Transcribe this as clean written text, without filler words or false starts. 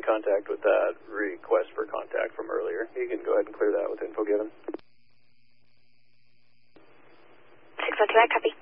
in contact with that request for contact from earlier. You can go ahead and clear that with info given. 612, I copy.